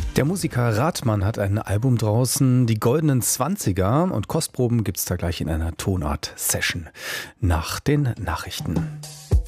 Der Musiker Rathmann hat ein Album draußen, die Goldenen Zwanziger, und Kostproben gibt's da gleich in einer Tonart-Session nach den Nachrichten.